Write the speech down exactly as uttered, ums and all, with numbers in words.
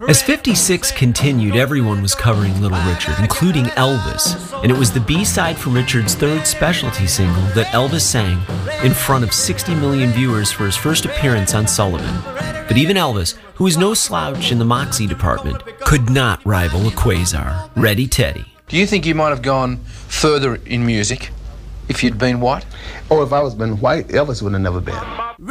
As fifty-six continued, everyone was covering Little Richard, including Elvis, and it was the B-side from Richard's third specialty single that Elvis sang in front of sixty million viewers for his first appearance on Sullivan. But even Elvis, who was no slouch in the moxie department, could not rival a Quasar. Ready, Teddy. Do you think you might have gone further in music if you'd been white? Oh, if I was been white, Elvis would have never been.